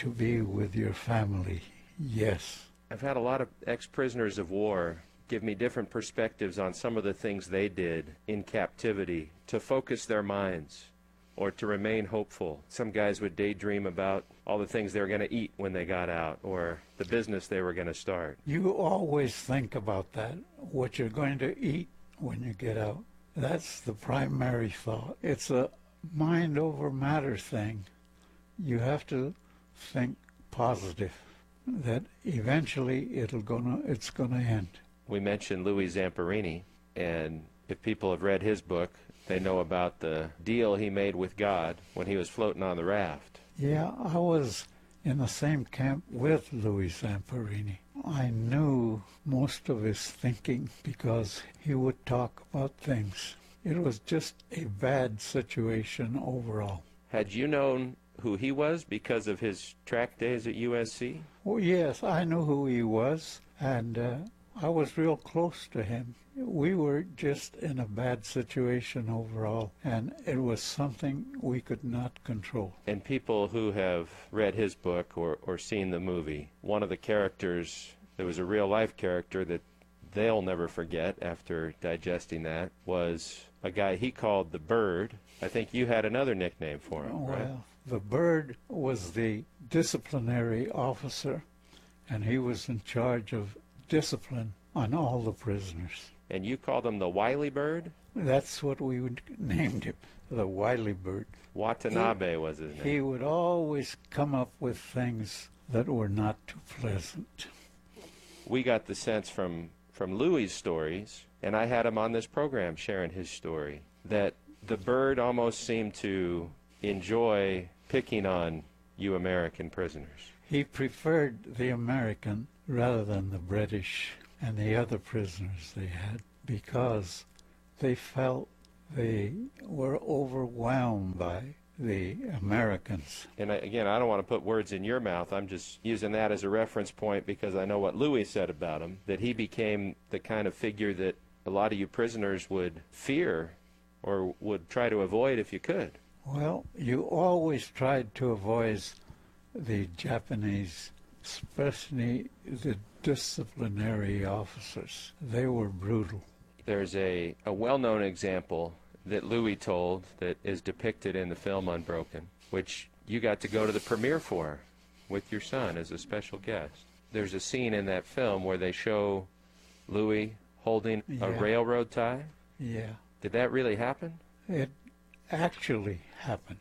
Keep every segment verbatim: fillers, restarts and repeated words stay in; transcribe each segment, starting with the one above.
to be with your family, yes. I've had a lot of ex-prisoners of war give me different perspectives on some of the things they did in captivity to focus their minds or to remain hopeful. Some guys would daydream about all the things they were going to eat when they got out or the business they were going to start. You always think about that, what you're going to eat when you get out. That's the primary thought. It's a mind over matter thing. You have to think positive, that eventually it'll gonna, it's going to end. We mentioned Louis Zamperini, and if people have read his book, they know about the deal he made with God when he was floating on the raft. Yeah, I was in the same camp with Louis Zamperini. I knew most of his thinking because he would talk about things. It was just a bad situation overall. Had you known who he was because of his track days at U S C? Oh, yes, I knew who he was, and uh, I was real close to him. We were just in a bad situation overall, and it was something we could not control. And people who have read his book or, or seen the movie, one of the characters, there was a real-life character that they'll never forget after digesting that, was a guy he called the Bird. I think you had another nickname for him, well, right? The Bird was the disciplinary officer, and he was in charge of discipline on all the prisoners. And you called him the Wily Bird? That's what we would named him, the Wily Bird. Watanabe he, was his name. He would always come up with things that were not too pleasant. We got the sense from, from Louis' stories, and I had him on this program sharing his story, that the Bird almost seemed to enjoy picking on you American prisoners. He preferred the American rather than the British and the other prisoners they had, because they felt they were overwhelmed by the Americans. And I, again, I don't want to put words in your mouth. I'm just using that as a reference point because I know what Louis said about him, that he became the kind of figure that a lot of you prisoners would fear or would try to avoid if you could. Well, you always tried to avoid the Japanese, especially the disciplinary officers. They were brutal. There's a, a well-known example that Louis told that is depicted in the film Unbroken, which you got to go to the premiere for with your son as a special guest. There's a scene in that film where they show Louis holding yeah. a railroad tie. Yeah. Did that really happen? It actually happened.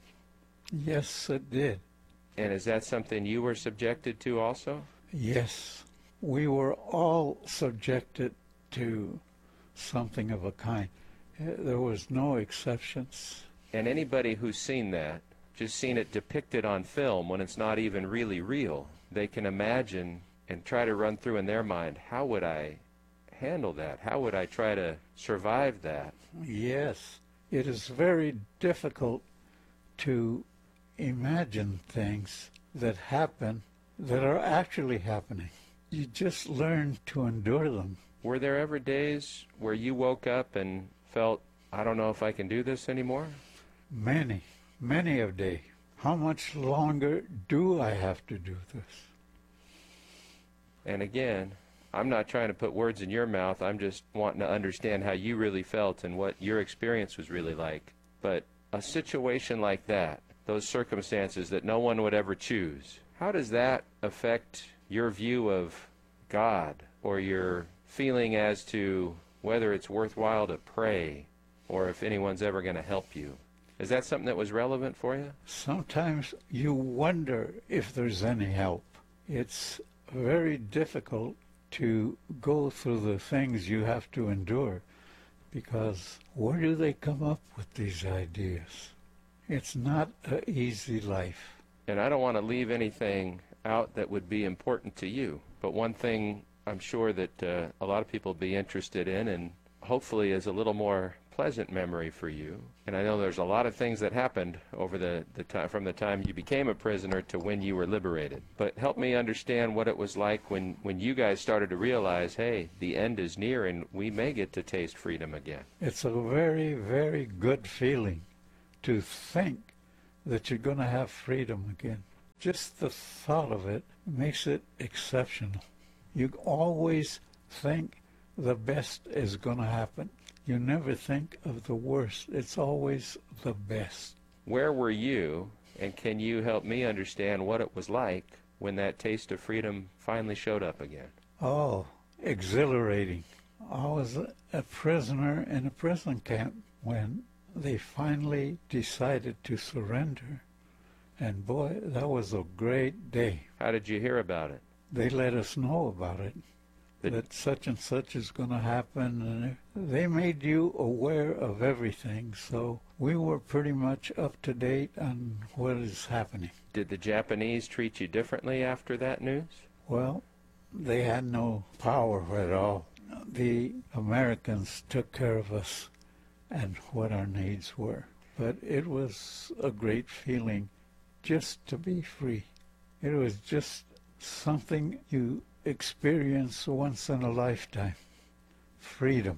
Yes, it did. And is that something you were subjected to also? Yes. We were all subjected to something of a kind. There was no exceptions. And anybody who's seen that, just seen it depicted on film when it's not even really real, they can imagine and try to run through in their mind, how would I handle that? How would I try to survive that? Yes. It is very difficult to imagine things that happen that are actually happening. You just learn to endure them. Were there ever days where you woke up and felt, I don't know if I can do this anymore? Many, many a day. How much longer do I have to do this? And again, I'm not trying to put words in your mouth. I'm just wanting to understand how you really felt and what your experience was really like. But a situation like that, those circumstances that no one would ever choose, how does that affect your view of God or your feeling as to whether it's worthwhile to pray or if anyone's ever going to help you? Is that something that was relevant for you? Sometimes you wonder if there's any help. It's very difficult to go through the things you have to endure, because where do they come up with these ideas? It's not an easy life. And I don't want to leave anything out that would be important to you, but one thing I'm sure that uh, a lot of people will be interested in, and hopefully is a little more pleasant memory for you. And I know there's a lot of things that happened over the, the time from the time you became a prisoner to when you were liberated. But help me understand what it was like when, when you guys started to realize, hey, the end is near and we may get to taste freedom again. It's a very, very good feeling to think that you're going to have freedom again. just the thought of it makes it exceptional. You always think the best is going to happen. You never think of the worst. It's always the best. Where were you, and can you help me understand what it was like when that taste of freedom finally showed up again? Oh, exhilarating. I was a prisoner in a prison camp when they finally decided to surrender. And boy, that was a great day. How did you hear about it? They let us know about it, The- that such and such is going to happen. And they made you aware of everything, so we were pretty much up to date on what is happening. Did the Japanese treat you differently after that news? Well, they had no power at all. The Americans took care of us and what our needs were. But it was a great feeling just to be free. It was just something you experience once in a lifetime. Freedom.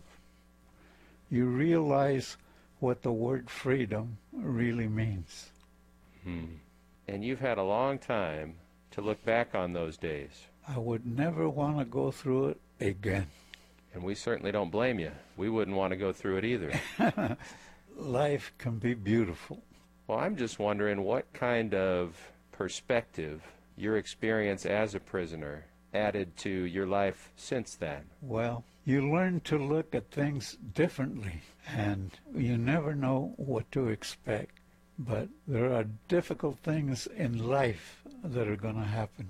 You realize what the word freedom really means. Hmm. And you've had a long time to look back on those days. I would never want to go through it again. And we certainly don't blame you. We wouldn't want to go through it either. Life can be beautiful. Well, I'm just wondering what kind of perspective your experience as a prisoner added to your life since then. Well, you learn to look at things differently, and you never know what to expect. But there are difficult things in life that are going to happen,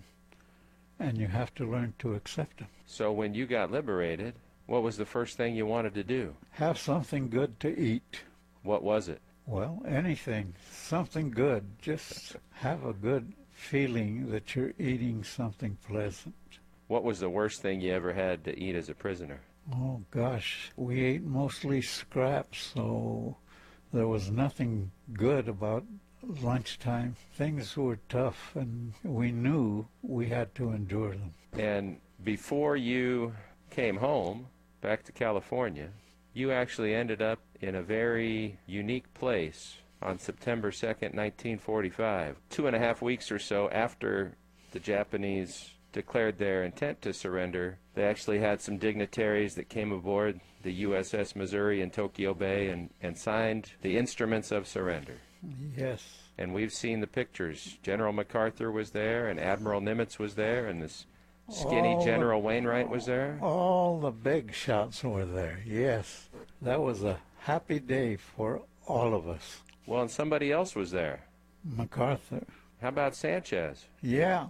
and you have to learn to accept them. So when you got liberated, what was the first thing you wanted to do? Have something good to eat. What was it? Well, anything, something good. Just have a good feeling that you're eating something pleasant. What was the worst thing you ever had to eat as a prisoner? Oh, gosh, we ate mostly scraps, so there was nothing good about lunchtime. Things were tough, and we knew we had to endure them. And before you came home, back to California, you actually ended up in a very unique place on September second, nineteen forty-five. Two and a half weeks or so after the Japanese declared their intent to surrender, they actually had some dignitaries that came aboard the U S S Missouri in Tokyo Bay and, and signed the instruments of surrender. Yes. And we've seen the pictures. General MacArthur was there, and Admiral Nimitz was there, and this skinny All the- General Wainwright was there. All the big shots were there, yes. That was a happy day for all of us. Well, and somebody else was there. MacArthur. How about Sanchez? Yeah,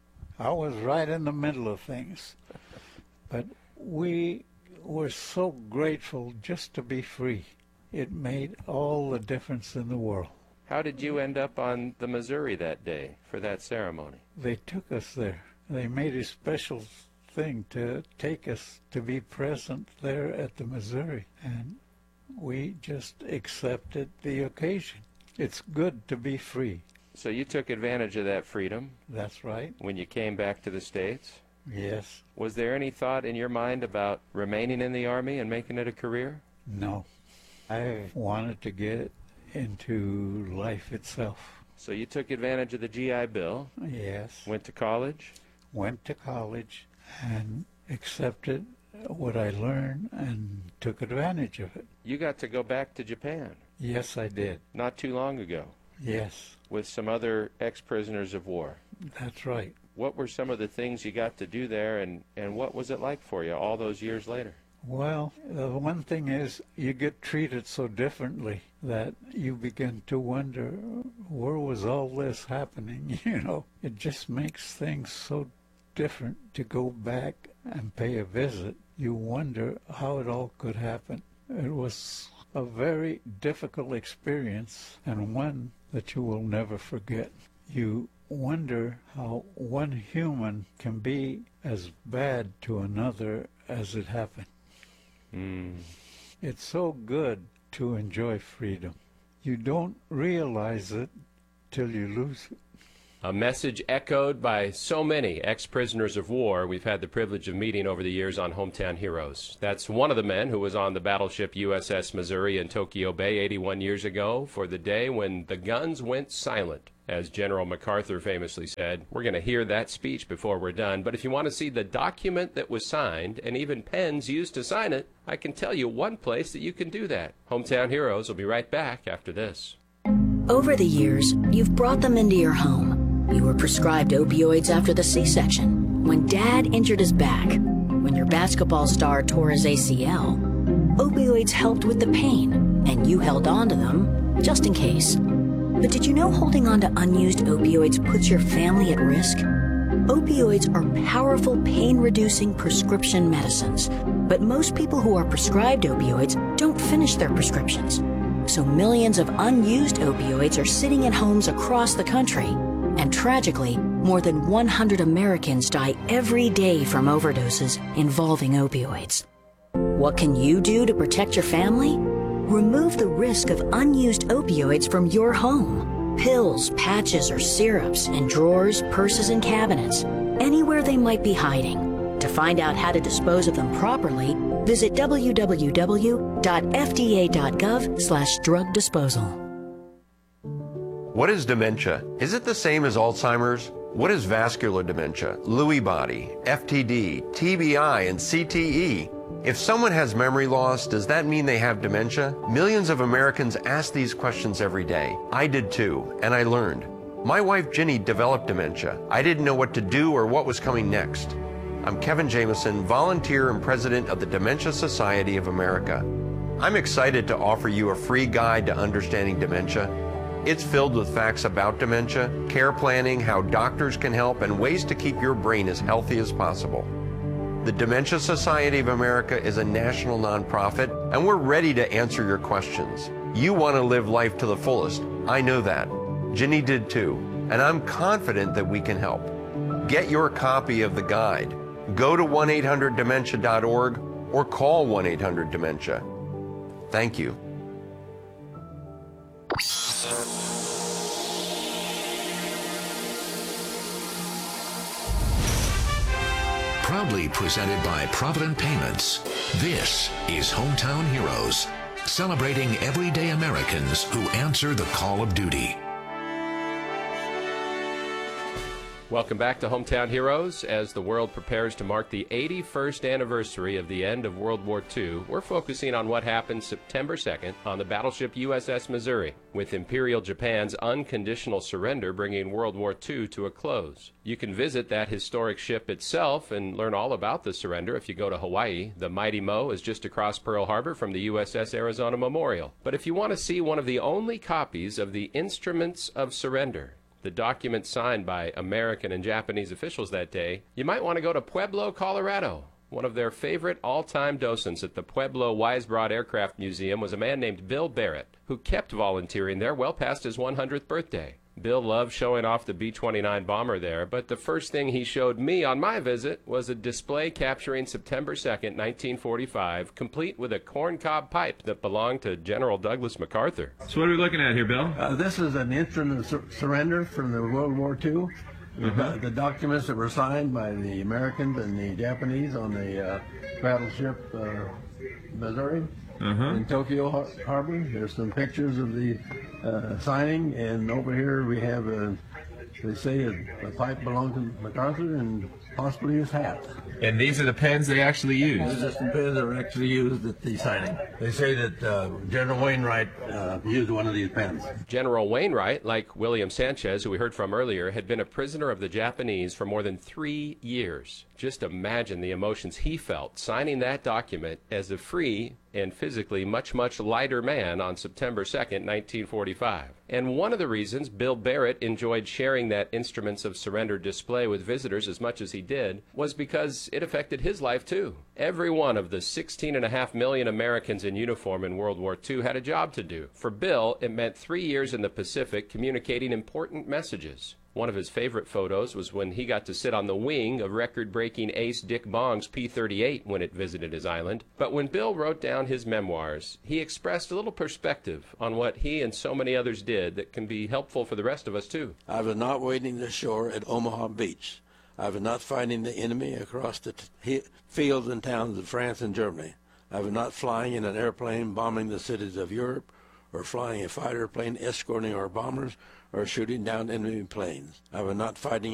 I was right in the middle of things. But we were so grateful just to be free. It made all the difference in the world. How did you end up on the Missouri that day for that ceremony? They took us there. They made a special thing to take us to be present there at the Missouri. And we just accepted the occasion. It's good to be free. So you took advantage of that freedom That's right. when you came back to the States. Yes. Was there any thought in your mind about remaining in the Army and making it a career? No. I wanted to get into life itself. So you took advantage of the G I Bill, Yes. went to college. Went to college and accepted what I learned and took advantage of it. You got to go back to Japan Yes, I did. not too long ago Yes, with some other ex-prisoners of war. that's right. What were some of the things you got to do there, and, and what was it like for you all those years later? Well, the one thing is you get treated so differently that you begin to wonder, where was all this happening? You know, it just makes things so different to go back and pay a visit. You wonder how it all could happen. It was a very difficult experience and one that you will never forget. You wonder how one human can be as bad to another as it happened. Mm. It's so good to enjoy freedom. You don't realize it till you lose it. A message echoed by so many ex-prisoners of war we've had the privilege of meeting over the years on Hometown Heroes. That's one of the men who was on the battleship U S S Missouri in Tokyo Bay eighty-one years ago for the day when the guns went silent. As General MacArthur famously said, we're going to hear that speech before we're done, but if you want to see the document that was signed and even pens used to sign it, I can tell you one place that you can do that. Hometown Heroes will be right back after this. Over the years, you've brought them into your home. You were prescribed opioids after the C-section, when Dad injured his back, when your basketball star tore his A C L. Opioids helped with the pain, and you held on to them just in case. But did you know holding on to unused opioids puts your family at risk? Opioids are powerful pain-reducing prescription medicines, but most people who are prescribed opioids don't finish their prescriptions. So millions of unused opioids are sitting in homes across the country. And tragically, more than one hundred Americans die every day from overdoses involving opioids. What can you do to protect your family? Remove the risk of unused opioids from your home. Pills, patches, or syrups in drawers, purses, and cabinets, anywhere they might be hiding. To find out how to dispose of them properly, visit w w w dot f d a dot gov slash drug disposal. What is dementia? Is it the same as Alzheimer's? What is vascular dementia, Lewy body, F T D, T B I, and C T E? If someone has memory loss, does that mean they have dementia? Millions of Americans ask these questions every day. I did too, and I learned. My wife Ginny developed dementia. I didn't know what to do or what was coming next. I'm Kevin Jameson, volunteer and president of the Dementia Society of America. I'm excited to offer you a free guide to understanding dementia. It's filled with facts about dementia, care planning, how doctors can help, and ways to keep your brain as healthy as possible. The Dementia Society of America is a national nonprofit, and we're ready to answer your questions. You want to live life to the fullest. I know that. Ginny did too, and I'm confident that we can help. Get your copy of the guide. Go to one eight hundred dementia dot org or call one eight hundred dementia. Thank you. Proudly presented by Provident Payments, this is Hometown Heroes, celebrating everyday Americans who answer the call of duty. Welcome back to Hometown Heroes. As the world prepares to mark the eighty-first anniversary of the end of World War Two, we're focusing on what happened September second on the battleship U S S Missouri, with Imperial Japan's unconditional surrender bringing World War Two to a close. You can visit that historic ship itself and learn all about the surrender if you go to Hawaii. The Mighty Mo is just across Pearl Harbor from the U S S Arizona Memorial. But if you want to see one of the only copies of the Instruments of Surrender, the document signed by American and Japanese officials that day, you might want to go to Pueblo, Colorado. One of their favorite all-time docents at the Pueblo Weisbrod Aircraft Museum was a man named Bill Barrett, who kept volunteering there well past his one hundredth birthday. Bill loved showing off the B twenty-nine bomber there, but the first thing he showed me on my visit was a display capturing September second, nineteen forty-five, complete with a corncob pipe that belonged to General Douglas MacArthur. So what are we looking at here, Bill? Uh, this is an instrument of sur surrender from the World War Two. Uh-huh. The documents that were signed by the Americans and the Japanese on the uh, battleship uh, Missouri. Uh-huh. In Tokyo Har Harbor. There's some pictures of the uh, signing, and over here we have, a, they say, a, a pipe belonged to MacArthur and possibly his hat. And these are the pens they actually used? These are some pens that were actually used at the signing. They say that uh, General Wainwright uh, used one of these pens. General Wainwright, like William Sanchez, who we heard from earlier, had been a prisoner of the Japanese for more than three years. Just imagine the emotions he felt signing that document as a free and physically much, much lighter man on September second, nineteen forty-five. And one of the reasons Bill Barrett enjoyed sharing that Instruments of Surrender display with visitors as much as he did was because it affected his life too. Every one of the sixteen and a half million Americans in uniform in World War Two had a job to do. For Bill, it meant three years in the Pacific communicating important messages. One of his favorite photos was when he got to sit on the wing of record-breaking ace Dick Bong's P thirty-eight when it visited his island. But when Bill wrote down his memoirs, he expressed a little perspective on what he and so many others did that can be helpful for the rest of us, too. I was not waiting the shore at Omaha Beach. I was not fighting the enemy across the t- fields and towns of France and Germany. I was not flying in an airplane bombing the cities of Europe, or flying a fighter plane escorting our bombers, or shooting down enemy planes. I was not fighting